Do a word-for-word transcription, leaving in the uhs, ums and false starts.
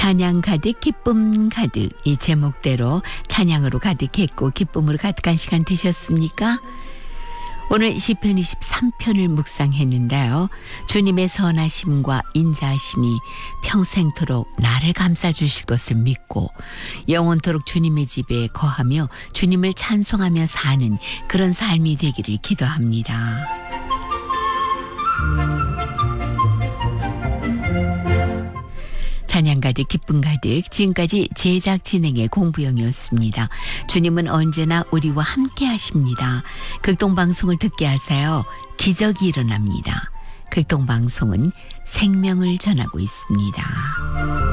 찬양 가득 기쁨 가득, 이 제목대로 찬양으로 가득했고 기쁨으로 가득한 시간 되셨습니까? 오늘 시편 이십삼 편을 묵상했는데요. 주님의 선하심과 인자하심이 평생토록 나를 감싸주실 것을 믿고 영원토록 주님의 집에 거하며 주님을 찬송하며 사는 그런 삶이 되기를 기도합니다. 찬양 가득 기쁨 가득, 지금까지 제작 진행의 공부영이었습니다. 주님은 언제나 우리와 함께 하십니다. 극동방송을 듣게 하세요. 기적이 일어납니다. 극동방송은 생명을 전하고 있습니다.